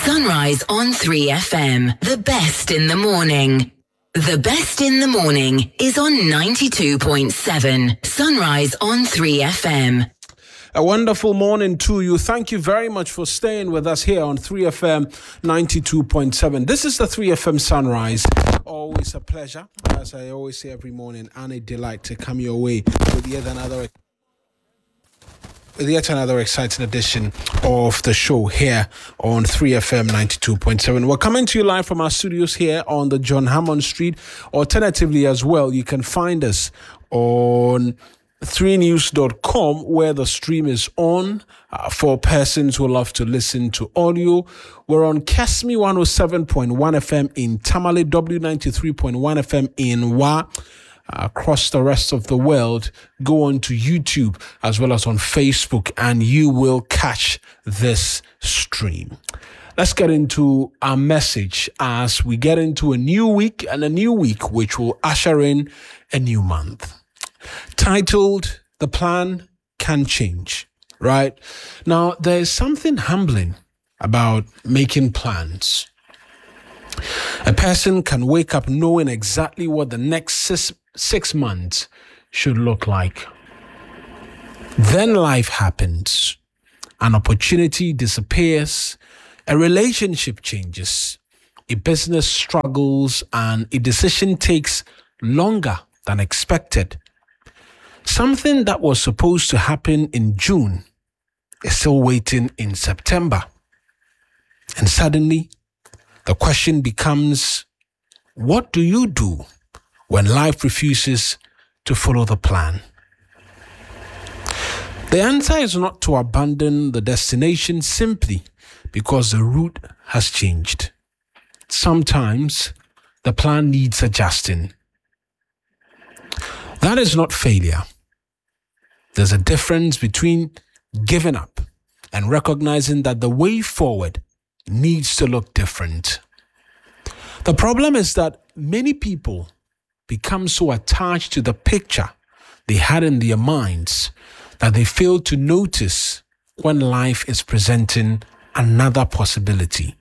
Sunrise on 3FM. The best in the morning. The best in the morning is on 92.7. Sunrise on 3FM. A wonderful morning to you. Thank you very much for staying with us here on 3FM 92.7. This is the 3FM Sunrise. Always a pleasure, as I always say every morning, and a delight to come your way with yet another exciting edition of the show here on 3FM 92.7. We're coming to you live from our studios here on the John Hammond Street. Alternatively as well, you can find us on 3news.com, where the stream is on for persons who love to listen to audio. We're on Kesmi 107.1 FM in Tamale, W93.1 FM in Wa. Across the rest of the world, go on to YouTube as well as on Facebook, and you will catch this stream. Let's get into our message as we get into a new week, and a new week which will usher in a new month. Titled, The Plan Can Change, right? Now, there is something humbling about making plans. A person can wake up knowing exactly what the next six months should look like. Then life happens. An opportunity disappears. A relationship changes. A business struggles, and a decision takes longer than expected. Something that was supposed to happen in June is still waiting in September. And suddenly, the question becomes, what do you do when life refuses to follow the plan? The answer is not to abandon the destination simply because the route has changed. Sometimes the plan needs adjusting. That is not failure. There's a difference between giving up and recognizing that the way forward needs to look different. The problem is that many people become so attached to the picture they had in their minds that they fail to notice when life is presenting another possibility.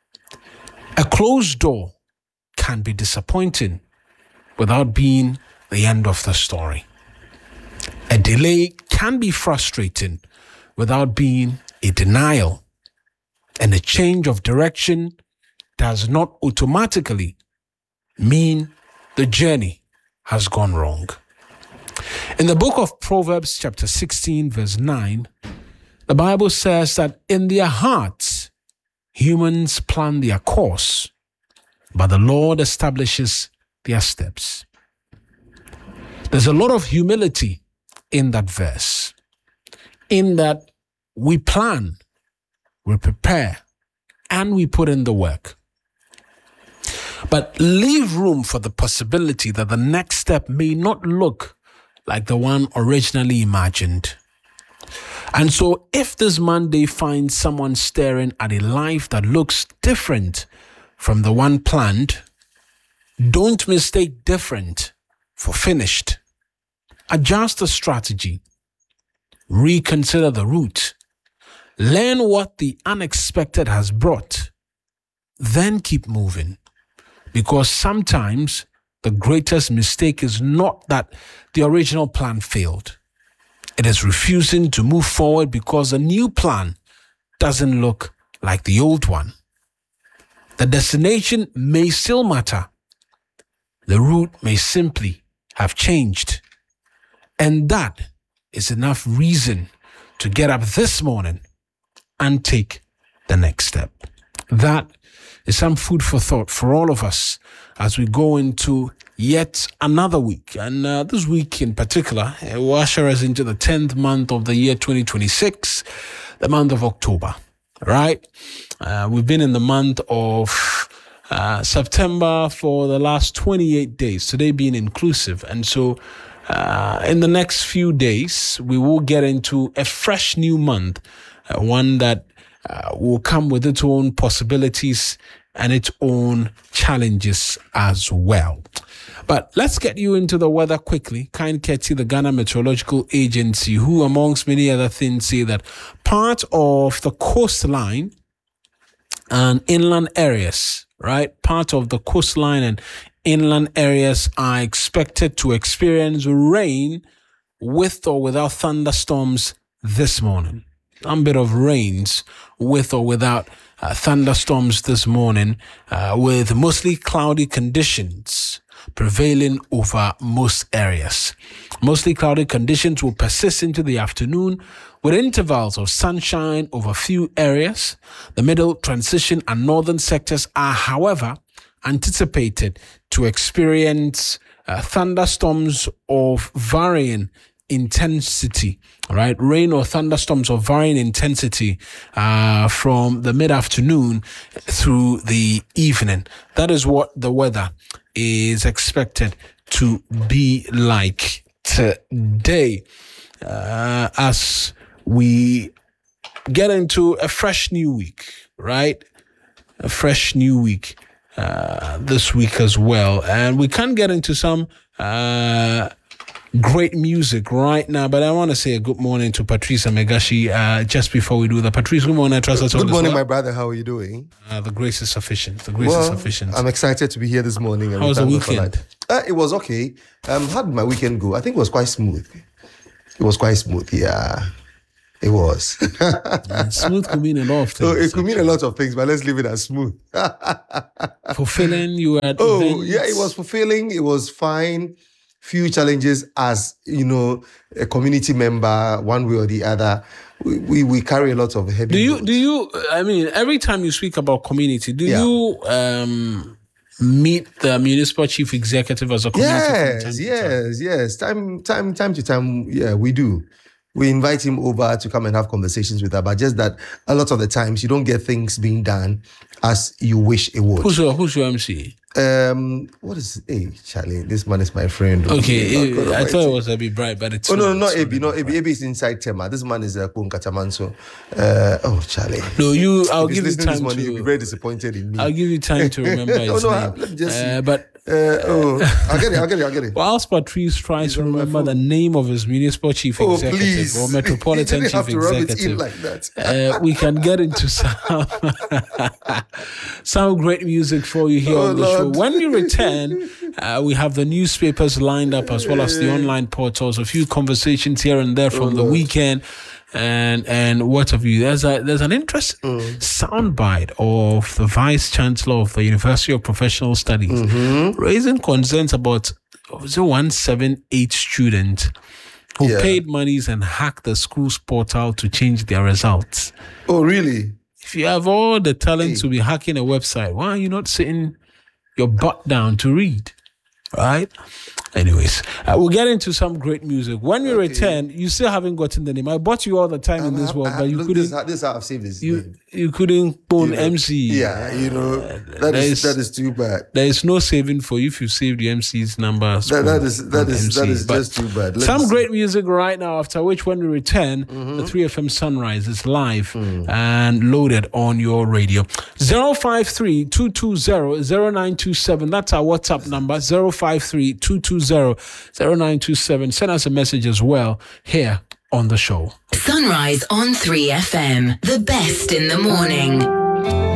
A closed door can be disappointing without being the end of the story. A delay can be frustrating without being a denial. And a change of direction does not automatically mean the journey has gone wrong. In the book of Proverbs chapter 16 verse 9, the Bible says that in their hearts, humans plan their course, but the Lord establishes their steps. There's a lot of humility in that verse, in that we plan, we prepare, and we put in the work. But leave room for the possibility that the next step may not look like the one originally imagined. And so if this Monday finds someone staring at a life that looks different from the one planned, don't mistake different for finished. Adjust the strategy. Reconsider the route. Learn what the unexpected has brought. Then keep moving. Because sometimes the greatest mistake is not that the original plan failed. It is refusing to move forward because a new plan doesn't look like the old one. The destination may still matter. The route may simply have changed. And that is enough reason to get up this morning and take the next step. That is some food for thought for all of us as we go into yet another week. And this week in particular will usher us into the 10th month of the year 2026, the month of October. Right? We've been in the month of September for the last 28 days, today being inclusive. And so in the next few days, we will get into a fresh new month, one that will come with its own possibilities and its own challenges as well. But let's get you into the weather quickly. Kind courtesy the Ghana Meteorological Agency, who amongst many other things say that part of the coastline and inland areas, right? Part of the coastline and inland areas are expected to experience rain with or without thunderstorms this morning. A bit of rains with or without thunderstorms this morning, with mostly cloudy conditions prevailing over most areas. Mostly cloudy conditions will persist into the afternoon with intervals of sunshine over few areas. The middle, transition, and northern sectors are, however, anticipated to experience thunderstorms of varying intensity, right? Rain or thunderstorms of varying intensity from the mid-afternoon through the evening. That is what the weather is expected to be like today. As we get into a fresh new week, right? A fresh new week this week as well. And we can get into some great music right now, but I want to say a good morning to Patrice Megashi just before we do that. Patrice, good morning. I trust that's all. Good morning, my brother. How are you doing? The grace is sufficient. The grace is sufficient. I'm excited to be here this morning. How was the weekend? It was okay. How did my weekend go? I think it was quite smooth. Yeah. It was. Smooth could mean a lot of things. So it could mean a lot of things, but let's leave it as smooth. Fulfilling, you were at events. Yeah, it was fulfilling. It was fine. Few challenges as, a community member, one way or the other. We carry a lot of heavy loads. Do you, I mean, every time you speak about community, do you meet the municipal chief executive as a community? Yes. Time to time, yeah, we do. We invite him over to come and have conversations with her, but just that a lot of the times you don't get things being done as you wish it would. Who's your MC? What is it? Hey, Charlie, this man is my friend. Okay, I thought it was Abi Bright, but it's not Abi. No, Abi is inside Tema. This man is Kun Katamanso. Charlie. No, I'll give you time to. You'll be very disappointed in me. I'll give you time to remember his name. Let me just I'll get it. Whilst Patrice tries to remember the name of his municipal chief executive or metropolitan chief executive, like that. We can get into some great music for you here on the show. When we return, we have the newspapers lined up as well as the online portals, a few conversations here and there from the weekend. And what have you? There's an interesting soundbite of the Vice Chancellor of the University of Professional Studies raising concerns about 178 students who paid monies and hacked the school's portal to change their results. Oh, really? If you have all the talent to be hacking a website, why are you not sitting your butt down to read? Right? Anyways, we'll get into some great music. When we return, you still haven't gotten the name. I bought you all the time in this world, but you couldn't. This is how I've saved this. You couldn't phone MC. Yeah, that is too bad. There is no saving for you if you saved the MC's number. That is just too bad. Some great music right now. After which, when we return, the 3FM Sunrise is live and loaded on your radio. 053-220-0927. That's our WhatsApp number. 053-220-0927. Send us a message as well here on the show. Sunrise on 3FM, the best in the morning.